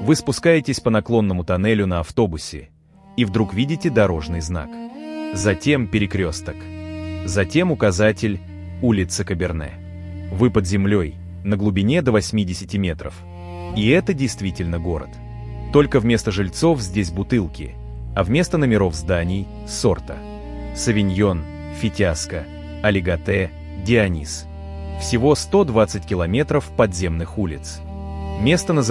Вы спускаетесь по наклонному тоннелю на автобусе и вдруг видите дорожный знак. Затем перекресток. Затем указатель «Улица Каберне». Вы под землей, на глубине до 80 метров. И это действительно город. Только вместо жильцов здесь бутылки, а вместо номеров зданий – сорта. Савиньон, Фитяска, Алигате, Дионис. Всего 120 километров подземных улиц. Место называется